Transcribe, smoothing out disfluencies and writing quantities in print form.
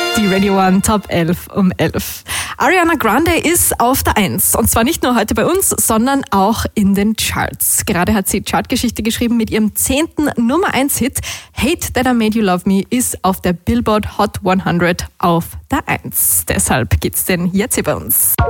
Die Radio One Top 11 um 11. Ariana Grande ist auf der 1. Und zwar nicht nur heute bei uns, sondern auch in den Charts. Gerade hat sie Chartgeschichte geschrieben mit ihrem 10. Nummer 1 Hit. Hate That I Made You Love Me ist auf der Billboard Hot 100 auf der 1. Deshalb geht's denn jetzt hier bei uns.